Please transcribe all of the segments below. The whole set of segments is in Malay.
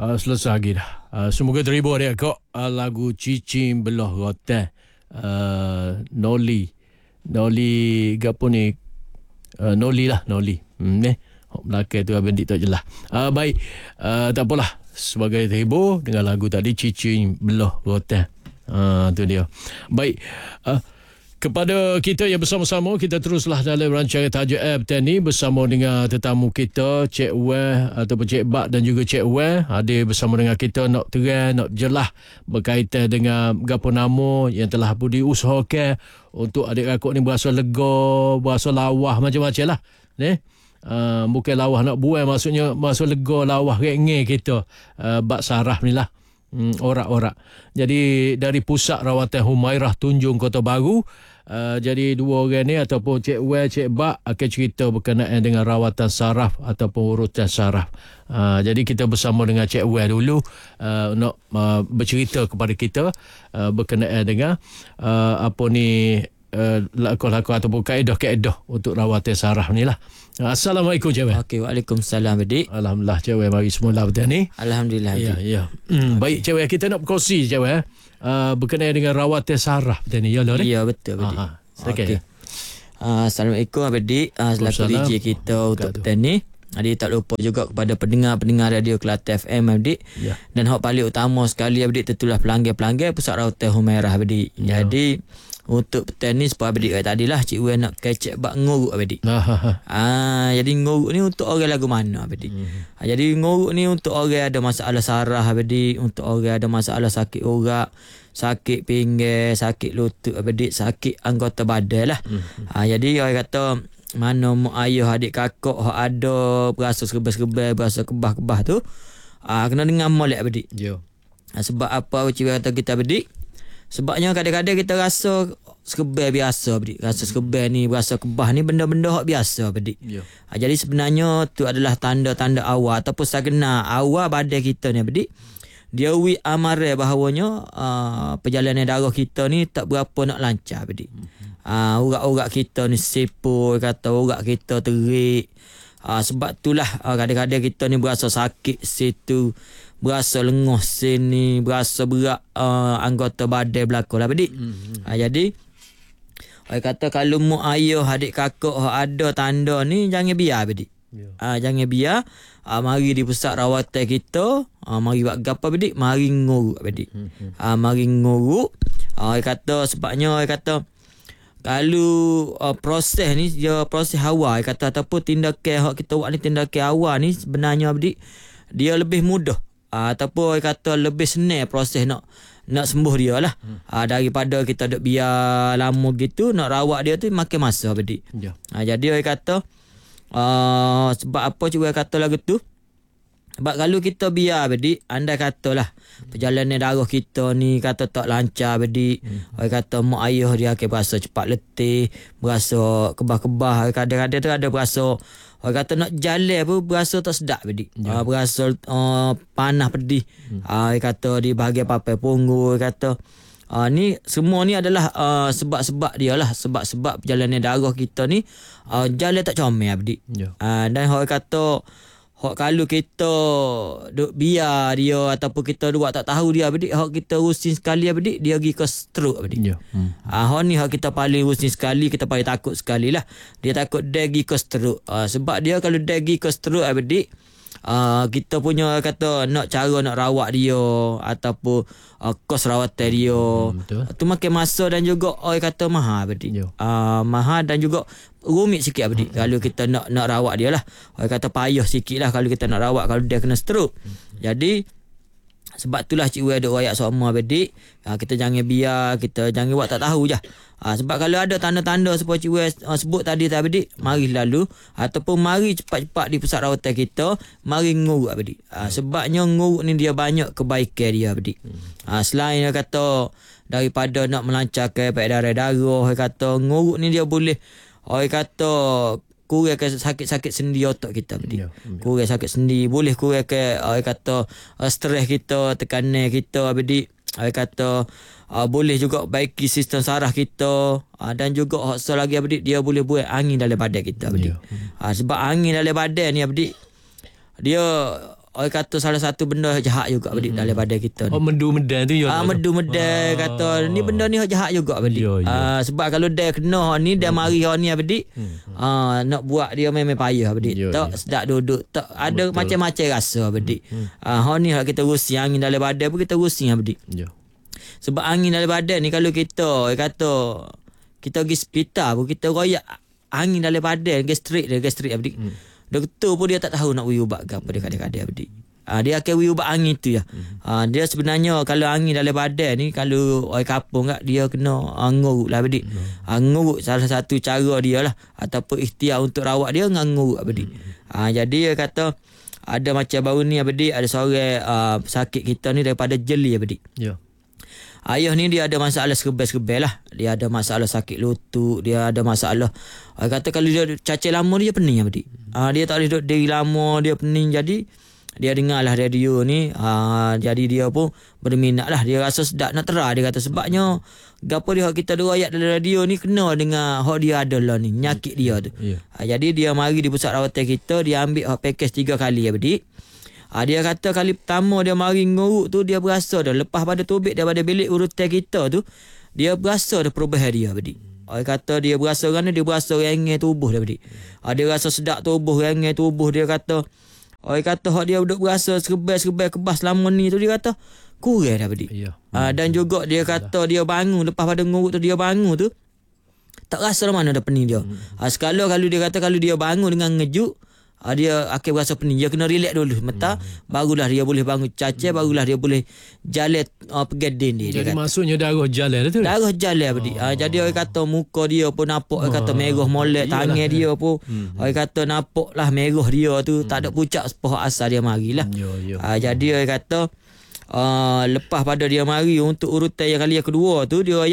Selesai lagi dah. Semoga terhibur dia kok. Lagu Cicing Belah Rotan. Noli gapo ni? Noli lah, Noli. Belakang tu abang tak jelas. Baik. Tak apalah. Sebagai terhibur dengan lagu tadi Cicing Belah Rotan. Tu dia. Baik. Kepada kita yang bersama-sama, kita teruslah dalam rancangan Tajuk Air Petani bersama dengan tetamu kita, Cik Wan ataupun Cik Bak dan juga Cik Wan. Hadir bersama dengan kita nak terang, nak jelas berkaitan dengan gapo nama yang telah pun diusahakan untuk adik rakuk ni berasa lega, berasa lawah macam-macam lah. Bukan lawah nak buang, maksudnya berasa lega, lawah rengeh kita. Bak saraf ni lah. Orak-orak. Jadi dari Pusat Rawatan Humairah Tunjung Kota Baru, jadi dua orang ni ataupun Cik Wan, Cik Bak akan cerita berkenaan dengan rawatan saraf ataupun urutan saraf. Jadi kita bersama dengan Cik Wan dulu nak bercerita kepada kita berkenaan dengan lakon-lakon ataupun kaedah-kaedah untuk rawatan saraf ni lah. Assalamualaikum Cik Wan. Okey, waalaikumsalam adik. Alhamdulillah Cik Wan mari semula petang ni. Alhamdulillah. Ya. Baik Cik Wan, kita nak berkongsi Cik Wan berkenaan dengan rawatan saraf petang ni. Ya lah. Ya betul adik. Okey. Assalamualaikum adik. Selaku DJ kita untuk petang ni. Adik tak lupa juga kepada pendengar-pendengar Radio Kelate FM adik. Ya. Dan hak paling utama sekali adik tentulah pelanggan-pelanggan Pusat Rawatan Humairah adik. Ya. Jadi untuk petang ni sebab adik kata tadi lah Cik Wan nak kecek bak ngoruk adik. Jadi ngoruk ni untuk orang lagu mana adik. Jadi ngoruk ni untuk orang ada masalah saraf adik, untuk orang ada masalah sakit urat, sakit pinggir, sakit lutut adik, sakit anggota badan lah. Jadi orang kata mana mak ayah adik kakak hak ada berasa serba-serba, berasa kebah-kebah tu, kena dengar molek adik. Sebab apa Cik Wan kata kita adik? Sebabnya kadang-kadang kita rasa sekebel biasa adik. Rasa sekebel ni, rasa kebah ni benda-benda hak biasa adik. Jadi sebenarnya tu adalah tanda-tanda awal ataupun sagena awal badan kita ni adik. Dia amare bahawanya perjalanan darah kita ni tak berapa nak lancar adik. Urat-urat kita ni sipul, kata urat kita terik. Sebab itulah kadang-kadang kita ni berasa sakit situ, berasa lenguh sini, berasa berat anggota badan belakang lah adik. Jadi orang kata kalau mak ayah adik kakak ada tanda ni jangan biar adik. Jangan biar. Mari di pusat rawatan kita, mari buat gapo adik, mari nguruk adik. Mari nguruk. Orang kata sebabnya orang kata kalau proses ni dia proses awal kata ataupun tindakan hak kita buat ni tindakan awal ni sebenarnya adik dia lebih mudah. Ataupun orang kata lebih senang proses nak sembuh dia lah. Daripada kita duk biar lama gitu, nak rawat dia tu makin masa adik. Jadi orang kata sebab apa cuba kata lagu tu, sebab kalau kita biar adik, anda katalah perjalanan darah kita ni kata tak lancar adik. Orang kata mak ayah dia akan berasa cepat letih, berasa kebah-kebah, kadang-kadang tu ada berasa orang kata nak jalan pun berasa tak sedap adik. Berasa panas pedih. Orang kata di bahagian papai punggung, orang kata ni semua ni adalah sebab-sebab dia lah, sebab-sebab perjalanan darah kita ni jalan tak comel adik. Dan orang kata hak kalau kita duk biar dia ataupun kita buat tak tahu dia adik, hak kita rusin sekali adik, dia pergi ke stroke adik. Hak ni hak kita paling rusin sekali, kita paling takut sekali lah. Dia takut dia pergi ke stroke. Sebab dia kalau dia pergi ke stroke adik, kita punya kata nak cara nak rawat dia ataupun kos rawatan dia tu makin masa dan juga orang kata mahal adik. Mahal dan juga rumit sikit adik. Kalau kita nak rawat dia lah, orang kata payah sikit lah kalau kita nak rawat kalau dia kena stroke. Jadi sebab itulah Cik Wan ada rakyat sama adik. Kita jangan biar, kita jangan buat tak tahu je. Sebab kalau ada tanda-tanda seperti Cik Wan sebut tadi adik, mari lalu ataupun mari cepat-cepat di pusat rawatan kita, mari nguruk adik. Sebabnya nguruk ni dia banyak kebaikan dia adik. Selain dia kata daripada nak melancarkan peredaran darah, dia kata nguruk ni dia boleh orang kata kurangkan sakit-sakit sendi otak kita adik. Kurang sakit sendi, boleh kurangkan orang kata stres kita, tekanan kita adik. Orang kata boleh juga baiki sistem saraf kita, dan juga hak lagi adik, dia boleh buat angin dalam badan kita adik. Sebab angin dalam badan ni adik, dia orang kata salah satu benda jahat juga bedik dalam badan kita ni. Mendu-medan tu ya. Medu-medan kata ni benda ni jahat juga bedik. Sebab kalau dia kena ni dia mari ni bedik. Nak buat dia memang payah bedik. Tak sedap duduk, tak ada macam-macam rasa bedik. Ni kita rusing angin dalam badan pun kita rusing bedik. Sebab angin dalam badan ni kalau kita kata kita pergi hospital pun kita royak angin dalam badan gastrik bedik. Doktor pun dia tak tahu nak beri ubat ke apa dia kadang-kadang bedik. Dia akan beri ubat angin tu ya. Dia sebenarnya kalau angin dalam badan ni kalau orang kampung kat dia kena nguruk lah bedik. Nguruk salah satu cara dia lah ataupun ikhtiar untuk rawat dia nguruk bedik. Jadi dia kata ada macam baru ni bedik ada seorang sakit kita ni daripada jeli bedik. Ayah ni dia ada masalah sekebel-sekebel lah. Dia ada masalah sakit lutut. Dia ada masalah kata kalau dia cacing lama dia pening bedik. Dia tak boleh duduk diri lama. Dia pening. Jadi dia dengar lah radio ni. Jadi dia pun berminat lah. Dia rasa sedap nak terah. Dia kata sebabnya gapo dia kita dua ayat dalam radio ni kena dengan hak dia ada lah ni. Nyakit dia tu. Jadi dia mari di pusat rawatan kita. Dia ambil package 3 kali ya bedik. Dia kata kali pertama dia mari nguruk tu dia berasa dah lepas pada tubik daripada bilik urutan kita tu dia berasa dah perubahan dia bedik. Dia kata dia berasa kan dia berasa rengeh tubuh dia bedik. Dia rasa sedap tubuh rengeh tubuh dia kata. Dia kata hak dia duduk berasa sekebel kebas lama ni tu dia kata kurang dah bedik. Dan juga dia kata dia bangun lepas pada nguruk tu dia bangun tu tak rasa dah mana dah pening dia. Sekala kalau dia kata kalau dia bangun dengan ngejuk dia akan berasa pening. Dia kena relax dulu sebentar barulah dia boleh bangun cacing barulah dia boleh jalan pegadin dia. Jadi maksudnya darah jalan tu. Darah jalan bedik. Jadi orang kata muka dia pun nampak orang kata merah molek tangan dia pun orang kata nampak lah merah dia tu tak ada pucak sepoh asal dia marilah. Jadi orang kata lepas pada dia mari untuk urutan yang kali yang kedua tu dia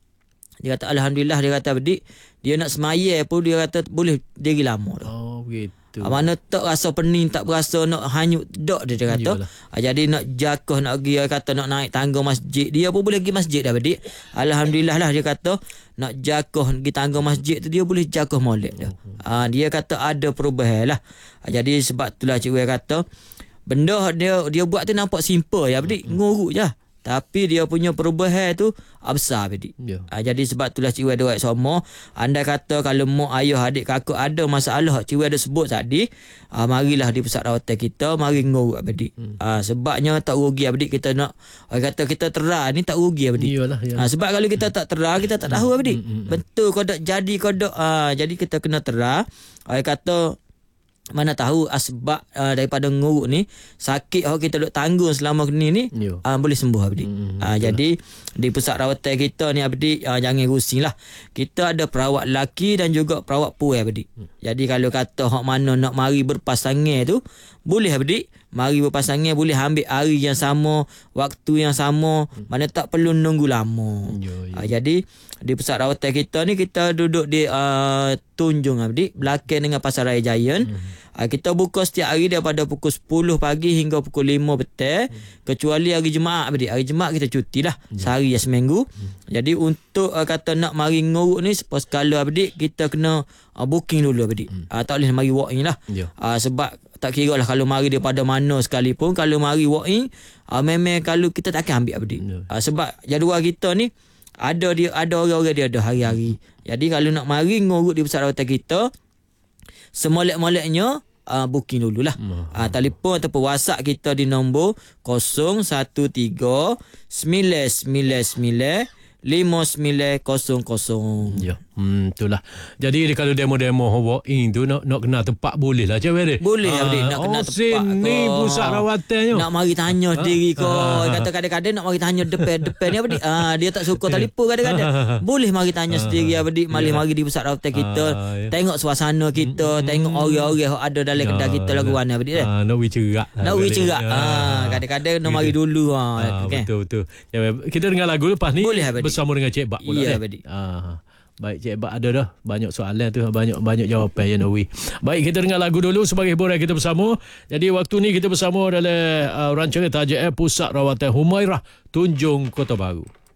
kata alhamdulillah dia kata bedik dia nak semayang pun dia kata boleh diri lama tu. Begitu. Mana tak rasa pening tak berasa nak hanyut dak dia kata. Jadi nak jakoh nak pergi kata nak naik tangga masjid dia pun boleh pergi masjid dah bedik. Alhamdulillah lah dia kata nak jakoh pergi tangga masjid tu dia boleh jakoh molek dah. Dia kata ada perubahan lah. Jadi sebab itulah cikgu kata benda dia buat tu nampak simple ya bedik nguruk je. Tapi dia punya perubahan tu besar bedik. Jadi sebab itulah cikgu ada buat semua. Anda kata kalau mak ayah adik kakak ada masalah cikgu ada sebut tadi, marilah di pusat rawatan kita mari nguruk bedik. Sebabnya tak rugi bedik kita nak kata kita terah ni tak rugi bedik. Sebab kalau kita tak terah kita tak tahu bedik. Betul kodok jadi kodok jadi kita kena terah. Kata mana tahu asbab daripada nguruk ni sakit kita duk tanggung selama ni boleh sembuh bedik. Jadi di pusat rawatan kita ni bedik jangan rusing lah. Kita ada perawat lelaki dan juga perawat perempuan bedik. Jadi kalau kata hak mana nak mari berpasangan tu boleh bedik. Mari berpasangan boleh ambil hari yang sama, waktu yang sama, mana tak perlu nunggu lama. Jadi di pusat rawatan kita ni kita duduk di Tunjung bedik belakang dengan Pasaraya Giant. Kita buka setiap hari daripada pukul 10 pagi hingga pukul 5 petang. Kecuali hari Jumaat bedik. Hari Jumaat kita cuti lah. Sehari seminggu. Jadi untuk kata nak mari nguruk ni sekala bedik kita kena booking dulu bedik. Tak boleh mari walk in lah. Sebab tak kira lah kalau mari daripada mana sekalipun kalau mari walk in memang kalau kita tak akan ambil bedik. Sebab jadual kita ni ada orang-orang dia ada hari-hari. Jadi kalau nak mari nguruk di pusat rawatan kita semolek-moleknya booking dululah. Telefon ataupun WhatsApp kita di nombor 013-999-5900. Itulah. Jadi kalau demo-demo walk in tu nak kena tempat boleh lah cewek dia. Boleh bedik nak kena tempat sini pusat rawatannya. Nak mari tanya sendiri ke. Kata kadang-kadang nak mari tanya depan ni bedik. Dia tak suka telefon kadang-kadang. Boleh mari tanya sendiri bedik. Mari di pusat rawatan kita. Tengok suasana kita, tengok orang-orang yang ada dalam kedai kita lagu mana bedik. Nak wei cerak. Kadang-kadang nak mari dulu. Betul. Kita dengar lagu lepas ni bersama dengan Cik Bak pula. Ya bedik. Baik Cik Bak ada dah banyak soalan tu, banyak jawapan ya Nawi. Baik kita dengar lagu dulu sebagai hiburan kita bersama. Jadi waktu ni kita bersama dalam rancangan Tajuk Pusat Rawatan Humairah Tunjung Kota Baru.